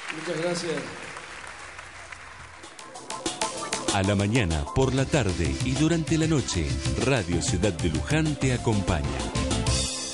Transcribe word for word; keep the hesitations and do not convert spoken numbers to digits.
Muchas gracias. A la mañana, por la tarde y durante la noche, Radio Ciudad de Luján te acompaña.